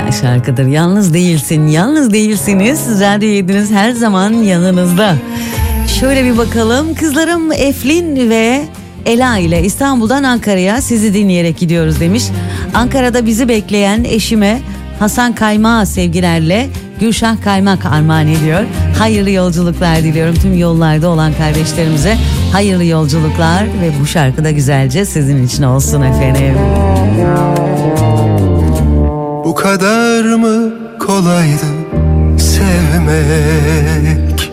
güzel şarkıdır. Yalnız değilsin, yalnız değilsiniz. Radyo 7'niz her zaman yanınızda. Şöyle bir bakalım. Kızlarım Eflin ve Ela ile İstanbul'dan Ankara'ya sizi dinleyerek gidiyoruz demiş. Ankara'da bizi bekleyen eşime Hasan Kaymak'a sevgilerle Gülşah Kaymak armağan ediyor. Hayırlı yolculuklar diliyorum tüm yollarda olan kardeşlerimize. Hayırlı yolculuklar ve bu şarkı da güzelce sizin için olsun efendim. Bu kadar mı kolaydı sevmek?